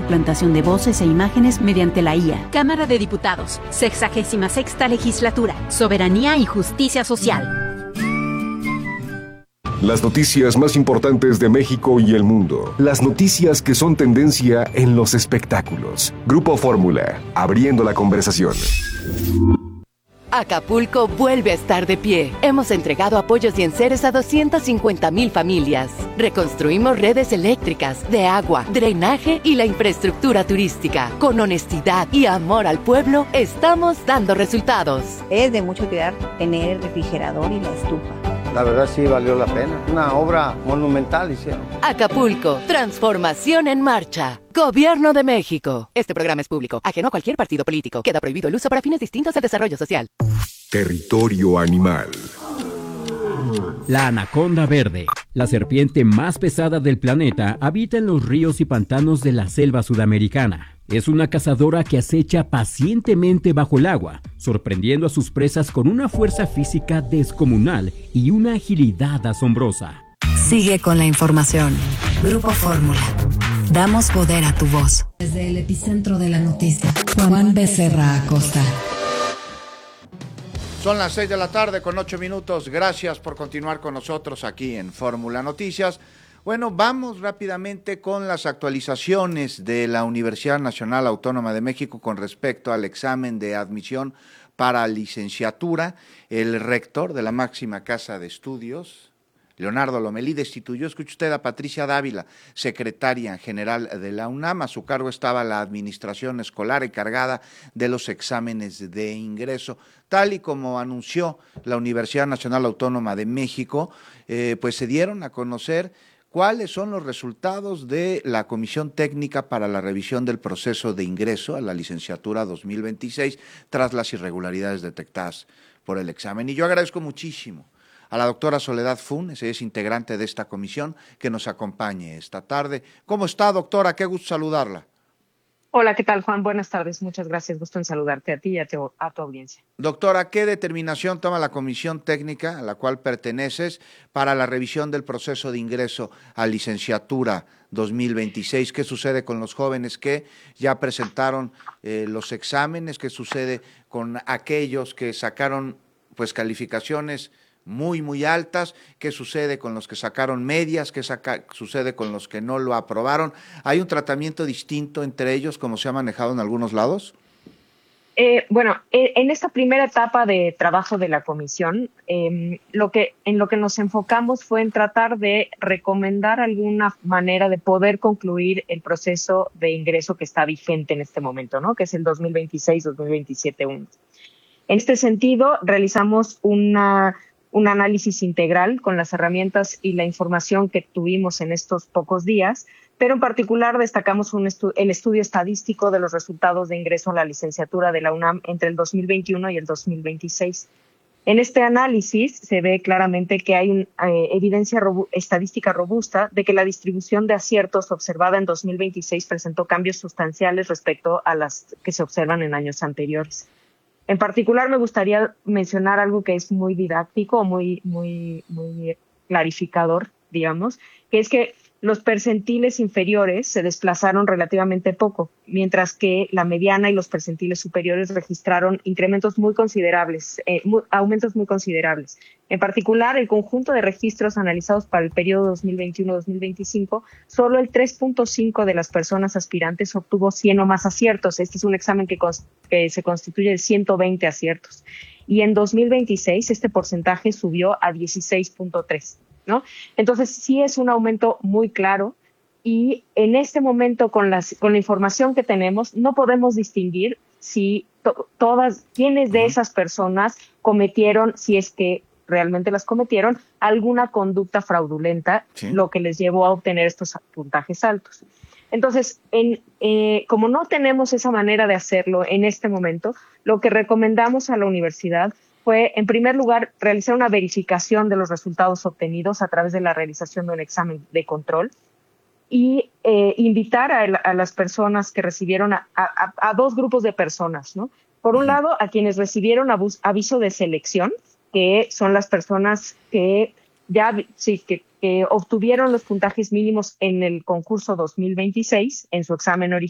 suplantación de voces e imágenes mediante la IA. Cámara de Diputados, 66ª Legislatura, Soberanía y Justicia Social. Las noticias más importantes de México y el mundo. Las noticias que son tendencia en los espectáculos. Grupo Fórmula, abriendo la conversación. Acapulco vuelve a estar de pie. Hemos entregado apoyos y enseres a 250,000 familias. Reconstruimos redes eléctricas, de agua, drenaje y la infraestructura turística. Con honestidad y amor al pueblo, estamos dando resultados. Es de mucho cuidar tener el refrigerador y la estufa. La verdad sí valió la pena. Una obra monumental hicieron. Acapulco, transformación en marcha. Gobierno de México. Este programa es público, ajeno a cualquier partido político. Queda prohibido el uso para fines distintos al desarrollo social. Territorio animal. La anaconda verde, la serpiente más pesada del planeta, habita en los ríos y pantanos de la selva sudamericana. Es una cazadora que acecha pacientemente bajo el agua, sorprendiendo a sus presas con una fuerza física descomunal y una agilidad asombrosa. Sigue con la información. Grupo Fórmula. Damos poder a tu voz. Desde el epicentro de la noticia, Juan Becerra Acosta. Son las 6 de la tarde con 8 minutos. Gracias por continuar con nosotros aquí en Fórmula Noticias. Bueno, vamos rápidamente con las actualizaciones de la Universidad Nacional Autónoma de México con respecto al examen de admisión para licenciatura. El rector de la máxima casa de estudios, Leonardo Lomelí, destituyó, escuche usted, a Patricia Dávila, secretaria general de la UNAM. A su cargo estaba la administración escolar encargada de los exámenes de ingreso. Tal y como anunció la Universidad Nacional Autónoma de México, pues se dieron a conocer cuáles son los resultados de la Comisión Técnica para la Revisión del Proceso de Ingreso a la Licenciatura 2026 tras las irregularidades detectadas por el examen. Y yo agradezco muchísimo a la doctora Soledad Funes, ella es integrante de esta comisión, que nos acompañe esta tarde. ¿Cómo está, doctora? Qué gusto saludarla. Hola, ¿qué tal, Juan? Buenas tardes, muchas gracias, gusto en saludarte a ti y a tu audiencia. Doctora, ¿qué determinación toma la Comisión Técnica a la cual perteneces para la revisión del proceso de ingreso a licenciatura 2026? ¿Qué sucede con los jóvenes que ya presentaron los exámenes? ¿Qué sucede con aquellos que sacaron pues calificaciones muy altas? ¿Qué sucede con los que sacaron medias? ¿Qué sucede con los que no lo aprobaron? ¿Hay un tratamiento distinto entre ellos como se ha manejado en algunos lados? En esta primera etapa de trabajo de la comisión, en lo que nos enfocamos fue en tratar de recomendar alguna manera de poder concluir el proceso de ingreso que está vigente en este momento, ¿no? Que es el 2026-2027-1. En este sentido, realizamos un análisis integral con las herramientas y la información que tuvimos en estos pocos días, pero en particular destacamos el estudio estadístico de los resultados de ingreso a la licenciatura de la UNAM entre el 2021 y el 2026. En este análisis se ve claramente que hay una evidencia estadística robusta de que la distribución de aciertos observada en 2026 presentó cambios sustanciales respecto a las que se observan en años anteriores. En particular, me gustaría mencionar algo que es muy didáctico, muy clarificador, digamos, que es que los percentiles inferiores se desplazaron relativamente poco, mientras que la mediana y los percentiles superiores registraron incrementos muy considerables, aumentos muy considerables. En particular, el conjunto de registros analizados para el periodo 2021-2025, solo el 3.5 de las personas aspirantes obtuvo 100 o más aciertos. Este es un examen que se constituye de 120 aciertos. Y en 2026 este porcentaje subió a 16.3. ¿no? Entonces sí es un aumento muy claro y en este momento con la información que tenemos no podemos distinguir si quiénes de esas personas cometieron, si es que realmente las cometieron, alguna conducta fraudulenta, sí, lo que les llevó a obtener estos puntajes altos. Entonces, como no tenemos esa manera de hacerlo en este momento, lo que recomendamos a la universidad fue, en primer lugar, realizar una verificación de los resultados obtenidos a través de la realización de un examen de control y invitar a las personas que recibieron a dos grupos de personas, ¿no? Por un lado, a quienes recibieron aviso de selección, que son las personas que que obtuvieron los puntajes mínimos en el concurso 2026, en su examen